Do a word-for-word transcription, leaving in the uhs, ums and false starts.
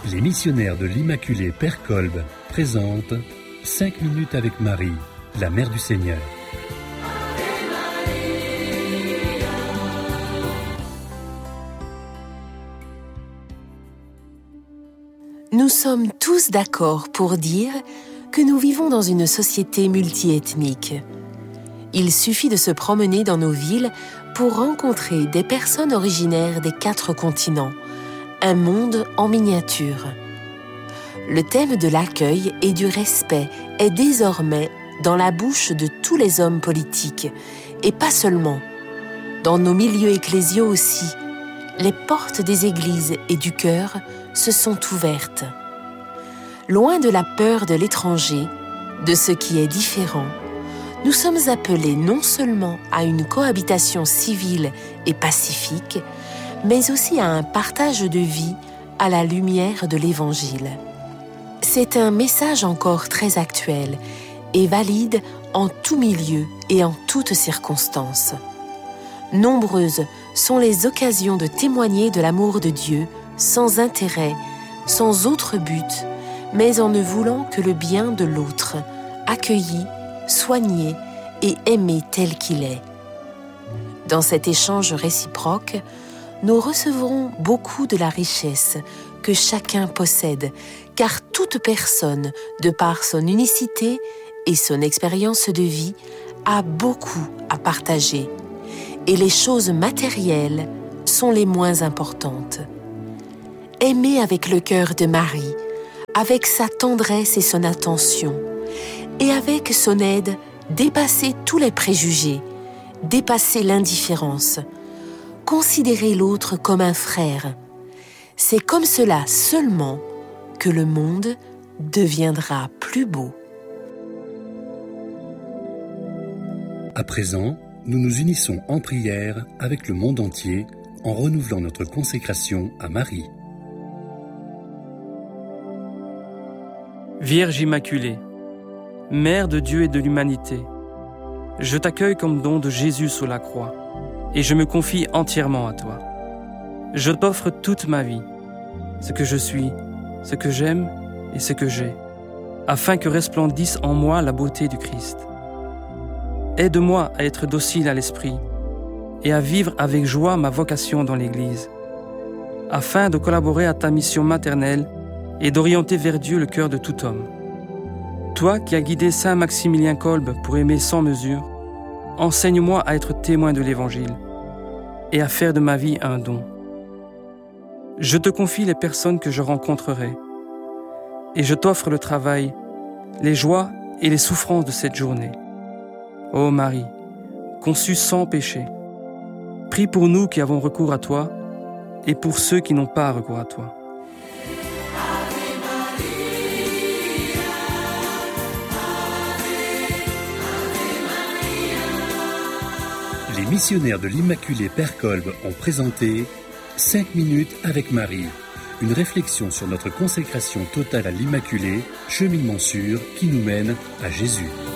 Les missionnaires de l'Immaculée Père Kolb présentent cinq minutes avec Marie, la Mère du Seigneur. Nous sommes tous d'accord pour dire que nous vivons dans une société multiethnique. Il suffit de se promener dans nos villes pour rencontrer des personnes originaires des quatre continents, un monde en miniature. Le thème de l'accueil et du respect est désormais dans la bouche de tous les hommes politiques, et pas seulement. Dans nos milieux ecclésiaux aussi, les portes des églises et du cœur se sont ouvertes. Loin de la peur de l'étranger, de ce qui est différent, nous sommes appelés non seulement à une cohabitation civile et pacifique, mais aussi à un partage de vie à la lumière de l'Évangile. C'est un message encore très actuel et valide en tout milieu et en toutes circonstances. Nombreuses sont les occasions de témoigner de l'amour de Dieu sans intérêt, sans autre but, mais en ne voulant que le bien de l'autre, accueilli, soigné et aimé tel qu'il est. Dans cet échange réciproque, nous recevrons beaucoup de la richesse que chacun possède, car toute personne, de par son unicité et son expérience de vie, a beaucoup à partager. Et les choses matérielles sont les moins importantes. Aimer avec le cœur de Marie, avec sa tendresse et son attention, et avec son aide, dépasser tous les préjugés, dépasser l'indifférence, considérer l'autre comme un frère. C'est comme cela seulement que le monde deviendra plus beau. À présent, nous nous unissons en prière avec le monde entier en renouvelant notre consécration à Marie. Vierge Immaculée, Mère de Dieu et de l'humanité, je t'accueille comme don de Jésus sous la croix et je me confie entièrement à toi. Je t'offre toute ma vie, ce que je suis, ce que j'aime et ce que j'ai, afin que resplendisse en moi la beauté du Christ. Aide-moi à être docile à l'esprit et à vivre avec joie ma vocation dans l'Église, afin de collaborer à ta mission maternelle et d'orienter vers Dieu le cœur de tout homme. Toi qui as guidé Saint Maximilien Kolb pour aimer sans mesure, enseigne-moi à être témoin de l'Évangile et à faire de ma vie un don. Je te confie les personnes que je rencontrerai et je t'offre le travail, les joies et les souffrances de cette journée. Ô Marie, conçue sans péché, prie pour nous qui avons recours à toi et pour ceux qui n'ont pas recours à toi. Les missionnaires de l'Immaculée Père Kolb ont présenté cinq minutes avec Marie, une réflexion sur notre consécration totale à l'Immaculée, cheminement sûr qui nous mène à Jésus.